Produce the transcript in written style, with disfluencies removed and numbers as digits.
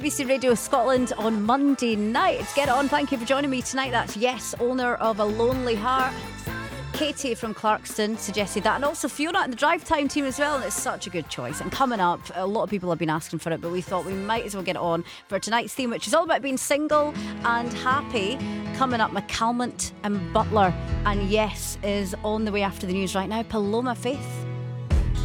BBC Radio Scotland on Monday night. Get on, thank you for joining me tonight. That's Yes, owner of A Lonely Heart. Katie from Clarkston suggested that, and also Fiona and the Drive Time team as well, and it's such a good choice. And coming up, a lot of people have been asking for it, but we thought we might as well get it on for tonight's theme, which is all about being single and happy. Coming up, McCalmont and Butler, and Yes is on the way after the news right now. Paloma Faith.